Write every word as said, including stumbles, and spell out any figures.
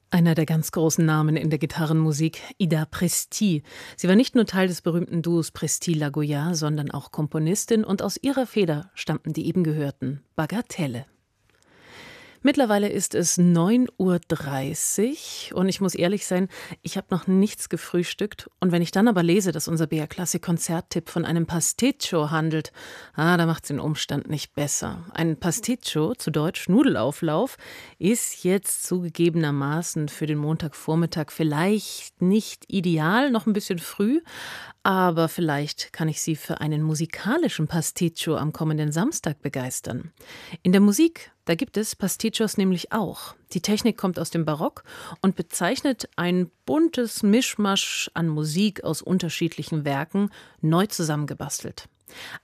Einer der ganz großen Namen in der Gitarrenmusik, Ida Presti. Sie war nicht nur Teil des berühmten Duos Presti-Lagoya, sondern auch Komponistin, und aus ihrer Feder stammten die eben gehörten Bagatelle. Mittlerweile ist es neun Uhr dreißig und ich muss ehrlich sein, ich habe noch nichts gefrühstückt. Und wenn ich dann aber lese, dass unser B R Klassik Konzerttipp von einem Pasticcio handelt, ah, da macht's den Umstand nicht besser. Ein Pasticcio, zu Deutsch Nudelauflauf, ist jetzt zugegebenermaßen für den Montagvormittag vielleicht nicht ideal, noch ein bisschen früh, aber vielleicht kann ich Sie für einen musikalischen Pasticcio am kommenden Samstag begeistern. In der Musik, da gibt es Pasticcios nämlich auch. Die Technik kommt aus dem Barock und bezeichnet ein buntes Mischmasch an Musik aus unterschiedlichen Werken, neu zusammengebastelt.